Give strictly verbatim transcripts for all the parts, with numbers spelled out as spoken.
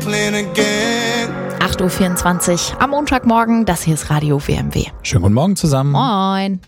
shuffling again. acht Uhr vierundzwanzig am Montagmorgen, das hier ist Radio W M W. Schönen guten Morgen zusammen. Moin.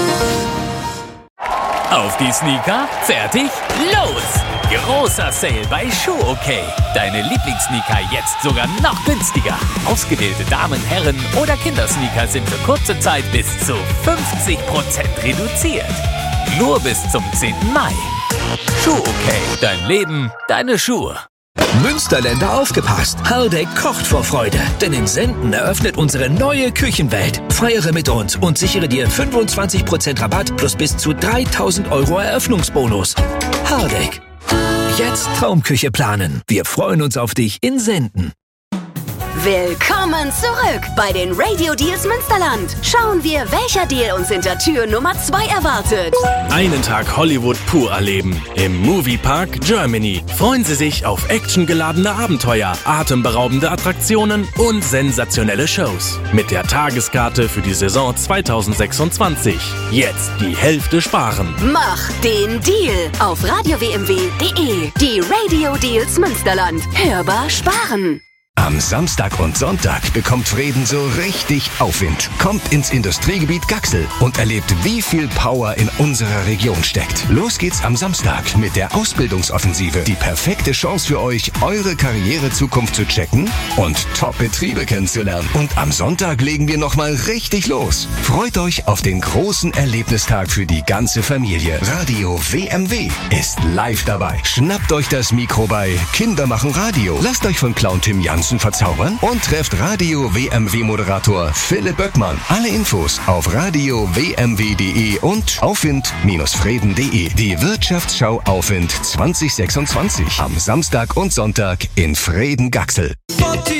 Auf die Sneaker, fertig, los! Großer Sale bei Schuhokay. Deine Lieblingssneaker jetzt sogar noch günstiger. Ausgewählte Damen-, Herren- oder Kindersneaker sind für kurze Zeit bis zu fünfzig Prozent reduziert. Nur bis zum zehnten Mai. Schuhokay, dein Leben, deine Schuhe. Münsterländer aufgepasst! Hardegg kocht vor Freude, denn in Senden eröffnet unsere neue Küchenwelt. Feiere mit uns und sichere dir fünfundzwanzig Prozent Rabatt plus bis zu dreitausend Euro Eröffnungsbonus. Hardegg. Jetzt Traumküche planen. Wir freuen uns auf dich in Senden. Willkommen zurück bei den Radio Deals Münsterland. Schauen wir, welcher Deal uns hinter Tür Nummer zwei erwartet. Einen Tag Hollywood pur erleben. Im Moviepark Germany. Freuen Sie sich auf actiongeladene Abenteuer, atemberaubende Attraktionen und sensationelle Shows. Mit der Tageskarte für die Saison zwanzig sechsundzwanzig. Jetzt die Hälfte sparen. Mach den Deal auf radio w m w punkt d e. Die Radio Deals Münsterland. Hörbar sparen. Am Samstag und Sonntag bekommt Freden so richtig Aufwind. Kommt ins Industriegebiet Gaxel und erlebt, wie viel Power in unserer Region steckt. Los geht's am Samstag mit der Ausbildungsoffensive. Die perfekte Chance für euch, eure Karrierezukunft zu checken und Top-Betriebe kennenzulernen. Und am Sonntag legen wir nochmal richtig los. Freut euch auf den großen Erlebnistag für die ganze Familie. Radio W M W ist live dabei. Schnappt euch das Mikro bei Kinder machen Radio. Lasst euch von Clown Tim Jansen verzaubern und trefft Radio W M W-Moderator Philipp Böckmann. Alle Infos auf radio w m w punkt d e und aufwind freden punkt d e. Die Wirtschaftsschau Aufwind zwanzig sechsundzwanzig am Samstag und Sonntag in Freden-Gaxel.